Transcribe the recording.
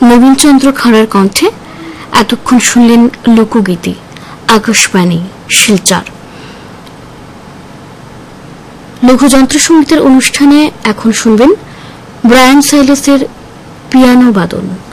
নবীনচন্দ্র খাঁড়ার কণ্ঠে এতক্ষণ শুনলেন লোকগীতি, আকাশবাণী শিলচর। লঘুযন্ত্র সঙ্গীতের অনুষ্ঠানে এখন শুনবেন ব্রায়ান সাইলাসের পিয়ানো বাদন।